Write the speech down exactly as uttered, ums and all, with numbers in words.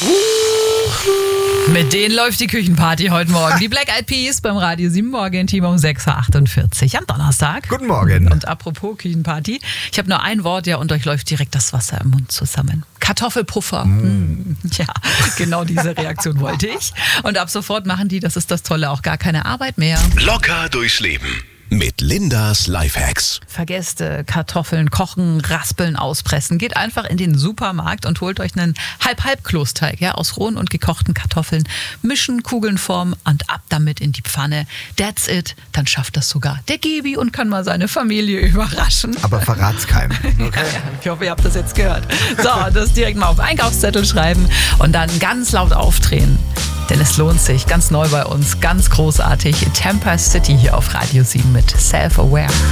Mit denen läuft die Küchenparty heute Morgen. Die Black Eyed Peas beim Radio sieben Morgen-Team um sechs Uhr achtundvierzig am Donnerstag. Guten Morgen. Und apropos Küchenparty, ich habe nur ein Wort, ja, und euch läuft direkt das Wasser im Mund zusammen. Kartoffelpuffer. Mm. Ja, genau diese Reaktion wollte ich. Und ab sofort machen die, das ist das Tolle, auch gar keine Arbeit mehr. Locker durchs Leben mit Lindas Lifehacks. Vergesst äh, Kartoffeln kochen, raspeln, auspressen. Geht einfach in den Supermarkt und holt euch einen Halb-Halb-Klosteig, ja, aus rohen und gekochten Kartoffeln. Mischen, Kugeln formen und ab damit in die Pfanne. That's it. Dann schafft das sogar der Gebi und kann mal seine Familie überraschen. Aber verrat's keinem. Okay? Ja, ich hoffe, ihr habt das jetzt gehört. So, das direkt mal auf Einkaufszettel schreiben und dann ganz laut aufdrehen. Denn es lohnt sich. Ganz neu bei uns, ganz großartig. Temper City hier auf Radio sieben mit Self-Aware.